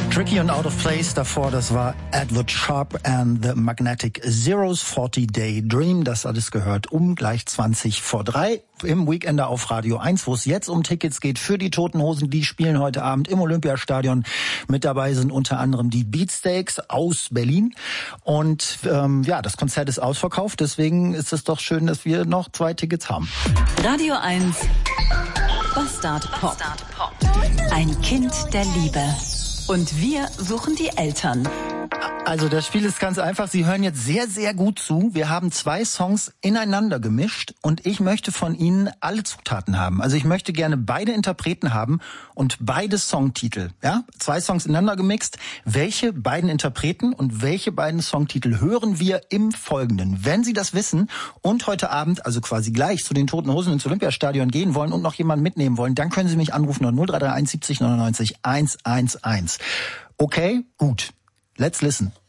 Tricky und Out of Place davor, das war Edward Sharpe and the Magnetic Zeros, 40-Day Dream. Das alles gehört um gleich 3:20 im Weekender auf Radio 1, wo es jetzt um Tickets geht für die Toten Hosen. Die spielen heute Abend im Olympiastadion. Mit dabei sind unter anderem die Beatsteaks aus Berlin. Und das Konzert ist ausverkauft. Deswegen ist es doch schön, dass wir noch 2 Tickets haben. Radio 1 Bastard Pop. Ein Kind der Liebe. Und wir suchen die Eltern. Also das Spiel ist ganz einfach. Sie hören jetzt sehr, sehr gut zu. Wir haben 2 Songs ineinander gemischt und ich möchte von Ihnen alle Zutaten haben. Also ich möchte gerne beide Interpreten haben und beide Songtitel. Ja, 2 Songs ineinander gemixt. Welche beiden Interpreten und welche beiden Songtitel hören wir im Folgenden? Wenn Sie das wissen und heute Abend, also quasi gleich zu den Toten Hosen ins Olympiastadion gehen wollen und noch jemanden mitnehmen wollen, dann können Sie mich anrufen unter 0331 70 99 111. Okay, gut. Let's listen.